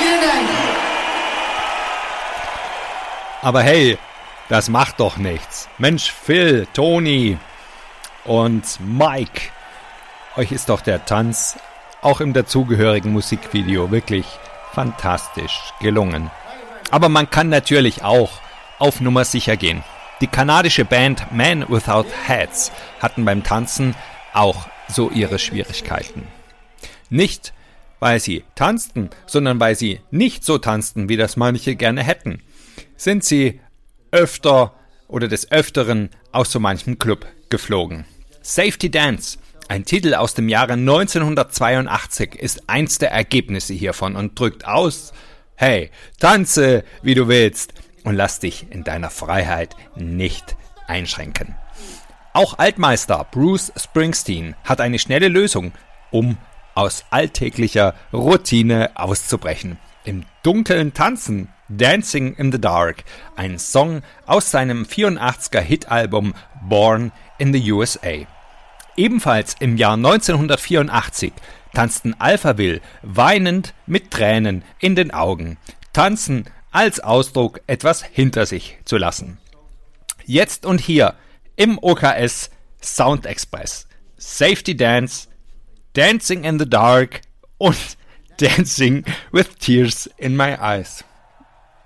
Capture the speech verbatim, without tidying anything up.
Vielen Dank. Aber hey, das macht doch nichts. Mensch, Phil, Toni und Mike, euch ist doch der Tanz auch im dazugehörigen Musikvideo wirklich fantastisch gelungen. Aber man kann natürlich auch auf Nummer sicher gehen. Die kanadische Band Men Without Hats hatten beim Tanzen auch so ihre Schwierigkeiten. Nicht, weil sie tanzten, sondern weil sie nicht so tanzten, wie das manche gerne hätten, sind sie öfter oder des Öfteren aus so manchem Club geflogen. Safety Dance, ein Titel aus dem Jahre neunzehnhundertzweiundachtzig, ist eins der Ergebnisse hiervon und drückt aus: Hey, tanze, wie du willst und lass dich in deiner Freiheit nicht einschränken. Auch Altmeister Bruce Springsteen hat eine schnelle Lösung, um aus alltäglicher Routine auszubrechen. Im Dunkeln tanzen, Dancing in the Dark, ein Song aus seinem vierundachtziger Hitalbum Born in the U S A. Ebenfalls im Jahr neunzehnhundertvierundachtzig tanzten Alphaville weinend mit Tränen in den Augen. Tanzen als Ausdruck, etwas hinter sich zu lassen. Jetzt und hier im O K S Sound Express. Safety Dance, Dancing in the Dark und Dancing with Tears in My Eyes.